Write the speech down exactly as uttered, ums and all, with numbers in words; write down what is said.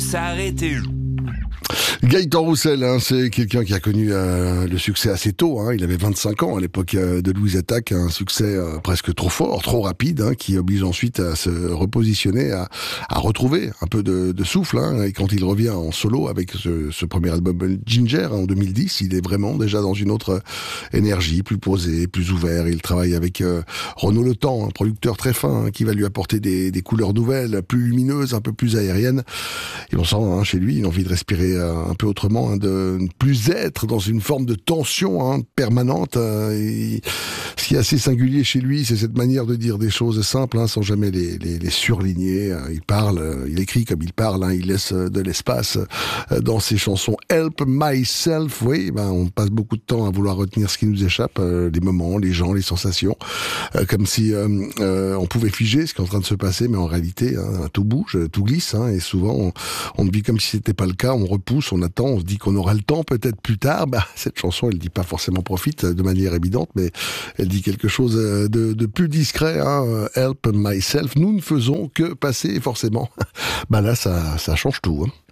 s'arrêter. Gaëtan Roussel, hein, c'est quelqu'un qui a connu euh, le succès assez tôt. Hein. Il avait vingt-cinq ans à l'époque euh, de Louise Attaque, un succès euh, presque trop fort, trop rapide, hein, qui oblige ensuite à se repositionner, à, à retrouver un peu de, de souffle. Hein. Et quand il revient en solo avec ce, ce premier album Ginger hein, en deux mille dix, il est vraiment déjà dans une autre énergie, plus posé, plus ouvert. Il travaille avec euh, Renaud Le Temps, un producteur très fin, hein, qui va lui apporter des, des couleurs nouvelles, plus lumineuses, un peu plus aériennes. Et on sent hein, chez lui une envie de respirer euh, un peu autrement, hein, de ne plus être dans une forme de tension hein, permanente. Euh, et ce qui est assez singulier chez lui, c'est cette manière de dire des choses simples, hein, sans jamais les, les, les surligner. Hein. Il parle, euh, il écrit comme il parle, hein, il laisse euh, de l'espace euh, dans ses chansons. Help Myself, oui, ben, on passe beaucoup de temps à vouloir retenir ce qui nous échappe, euh, les moments, les gens, les sensations, euh, comme si euh, euh, on pouvait figer ce qui est en train de se passer, mais en réalité, hein, tout bouge, tout glisse, hein, et souvent on, on vit comme si c'était pas le cas, on repousse, on attend, on se dit qu'on aura le temps peut-être plus tard. Bah, cette chanson, elle dit pas forcément profite de manière évidente, mais elle dit quelque chose de, de plus discret. Hein. Help Myself. Nous ne faisons que passer forcément. Bah là, ça, ça change tout. Hein.